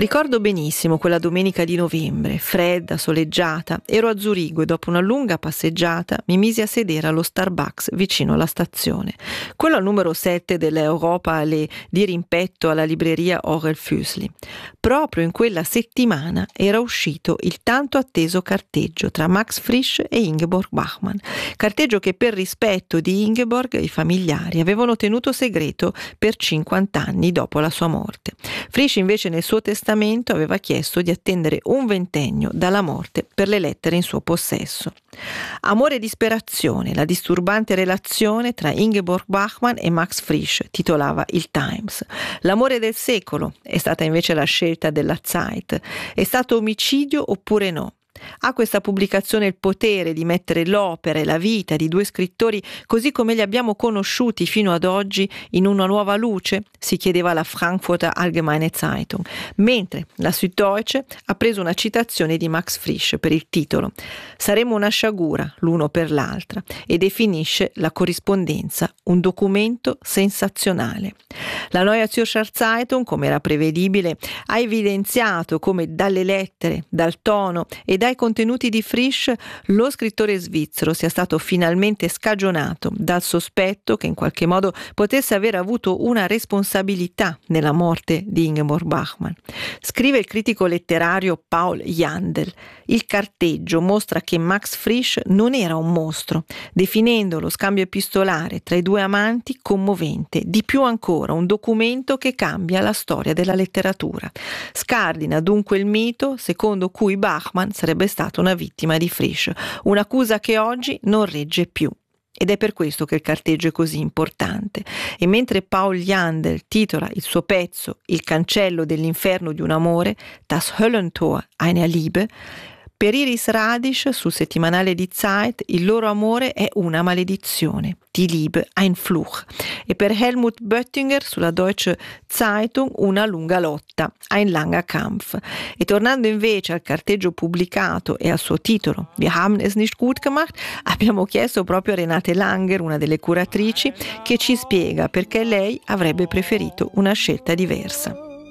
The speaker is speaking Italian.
Ricordo benissimo quella domenica di novembre, fredda, soleggiata. Ero a Zurigo e dopo una lunga passeggiata mi misi a sedere allo Starbucks vicino alla stazione. Quello al numero 7 dell'Europa Alley, di rimpetto alla libreria Orel Füssli. Proprio in quella settimana era uscito il tanto atteso carteggio tra Max Frisch e Ingeborg Bachmann. Carteggio che per rispetto di Ingeborg i familiari avevano tenuto segreto per 50 anni dopo la sua morte. Frisch invece nel suo testamento aveva chiesto di attendere un ventennio dalla morte per le lettere in suo possesso. Amore e disperazione, la disturbante relazione tra Ingeborg Bachmann e Max Frisch, titolava il Times. L'amore del secolo è stata invece la scelta della Zeit. È stato omicidio oppure no? Ha questa pubblicazione il potere di mettere l'opera e la vita di due scrittori così come li abbiamo conosciuti fino ad oggi in una nuova luce? Si chiedeva la Frankfurter Allgemeine Zeitung, mentre la Süddeutsche ha preso una citazione di Max Frisch per il titolo «Saremo una sciagura l'uno per l'altra» e definisce la corrispondenza un documento sensazionale. La Neue Zürcher Zeitung, come era prevedibile, ha evidenziato come dalle lettere, dal tono e dai contenuti di Frisch lo scrittore svizzero sia stato finalmente scagionato dal sospetto che in qualche modo potesse aver avuto una responsabilità nella morte di Ingeborg Bachmann. Scrive il critico letterario Paul Jandl: il carteggio mostra che Max Frisch non era un mostro, definendo lo scambio epistolare tra i due amanti commovente, di più ancora un documento che cambia la storia della letteratura. Scardina dunque il mito secondo cui Bachmann sarebbe stata una vittima di Frisch, un'accusa che oggi non regge più. Ed è per questo che il carteggio è così importante. E mentre Paul Jandl titola il suo pezzo Il cancello dell'inferno di un amore, Das Höllentor einer Liebe, per Iris Radisch sul settimanale di Zeit il loro amore è una maledizione, die Liebe ein Fluch, e per Helmut Böttinger sulla Deutsche Zeitung una lunga lotta, ein langer Kampf. E tornando invece al carteggio pubblicato e al suo titolo Wir haben es nicht gut gemacht, abbiamo chiesto proprio a Renate Langer, una delle curatrici, che ci spiega perché lei avrebbe preferito una scelta diversa.